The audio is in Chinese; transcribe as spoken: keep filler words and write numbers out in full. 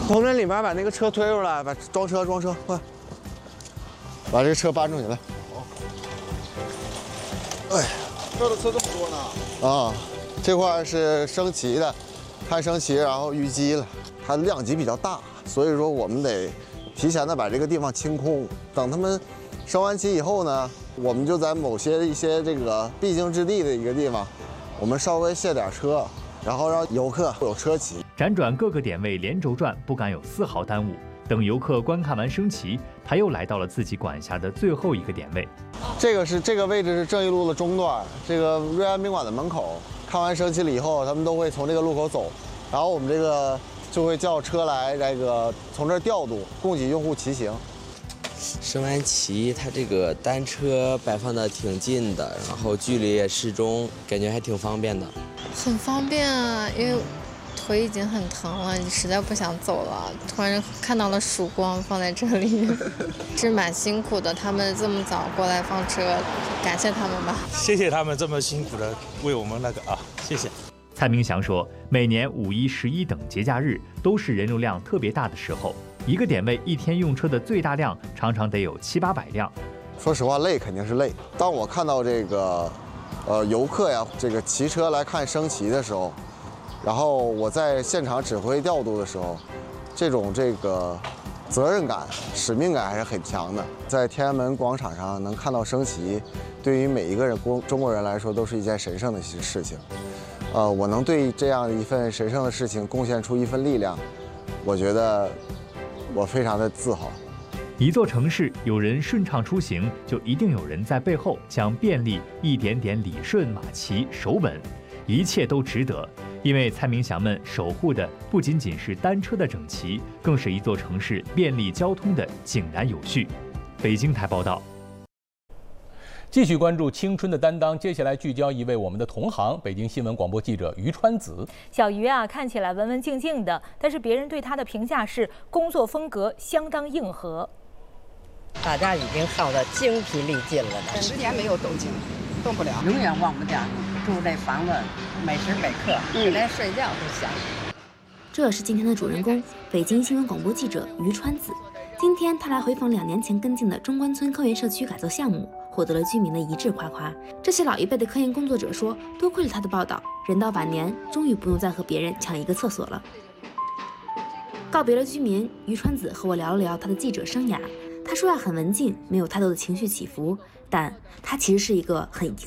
从那里面把那个车推出来，把装车装车，快，把这车搬出去来。哎， 这的车这么多呢？ 啊，这块是升旗的，看升旗，然后淤积了，它量级比较大，所以说我们得提前的把这个地方清空。等他们升完旗以后呢，我们就在某些一些这个必经之地的一个地方，我们稍微卸点车，然后让游客有车骑。 辗转各个点位连轴转，不敢有丝毫耽误。等游客观看完升旗，他又来到了自己管辖的最后一个点位。 这个是这个位置是正义路的中段，这个瑞安宾馆的门口。看完升旗了以后，他们都会从这个路口走，然后我们这个就会叫车来，这个从这儿调度，供给用户骑行。 升完旗，它这个单车摆放的挺近的，然后距离也适中，感觉还挺方便的。 很方便啊，因为腿已经很疼了，你实在不想走了，突然看到了曙光放在这里，是蛮辛苦的。他们这么早过来放车，感谢他们吧。 谢谢他们这么辛苦的为我们那个啊，谢谢。 蔡明祥说，每年五一、十一等节假日都是人流量特别大的时候，一个点位一天用车的最大量常常得有七八百辆。 说实话，累肯定是累。当我看到这个，呃，游客呀，这个骑车来看升旗的时候，然后我在现场指挥调度的时候，这种这个责任感、使命感还是很强的。在天安门广场上能看到升旗，对于每一个人中中国人来说都是一件神圣的事情。呃，我能对这样一份神圣的事情贡献出一份力量，我觉得我非常的自豪。 一座城市有人顺畅出行，就一定有人在背后将便利一点点理顺马骑守稳，一切都值得。因为蔡明祥们守护的不仅仅是单车的整齐，更是一座城市便利交通的井然有序。北京台报道。 继续关注青春的担当，接下来聚焦一位我们的同行，北京新闻广播记者于川子。 小于啊，看起来文文静静的，但是别人对他的评价是工作风格相当硬核。 大家已经耗得精疲力尽了呢， 十年没有动静，动不了， 永远忘不掉住这房子，每时每刻，嗯，连睡觉都想。 这是今天的主人公，北京新闻广播记者于川子。今天他来回访两年前跟进的中关村科研社区改造项目，获得了居民的一致夸夸。这些老一辈的科研工作者说，多亏了他的报道，人到晚年终于不用再和别人抢一个厕所了。告别了居民，于川子和我聊了聊他的记者生涯。他说话很文静，没有太多的情绪起伏，但他其实是一个很